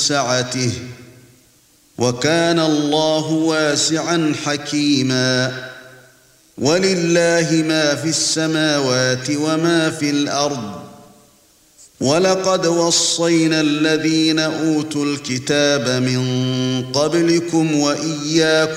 سعته وكان الله واسعا حكيما ولله ما في السماوات وما في الأرض ولقد وصينا الذين أوتوا الكتاب من قبلكم وإياكم